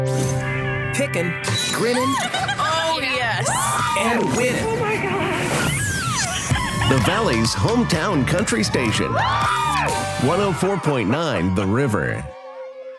Picking, grinning, Oh, yes. and winning. Oh my God. The Valley's hometown country station. 104.9 The River.